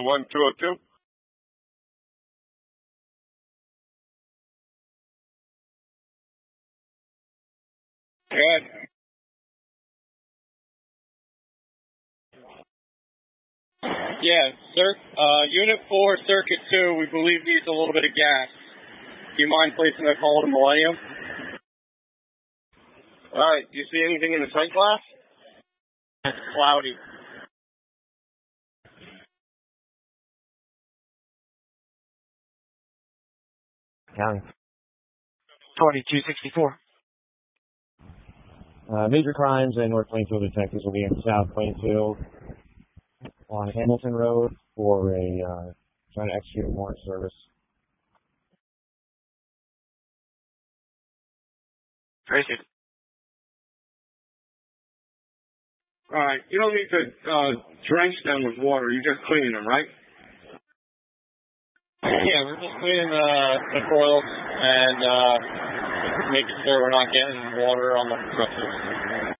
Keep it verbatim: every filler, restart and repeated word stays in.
Delta one two oh two. Good. Yeah, sir. Uh, Unit four, Circuit two, we believe needs a little bit of gas. Do you mind placing a call to Millennium? All right. Do you see anything in the sight glass? It's cloudy. County. twenty-two sixty-four. Uh, major crimes and North Plainfield detectives will be in South Plainfield on Hamilton Road for a uh, trying to execute a warrant service. Tracy. All right. You don't need to uh, drench them with water. You're just cleaning them, right? Yeah, we're just cleaning the, the coils and uh, making sure we're not getting water on the compressors.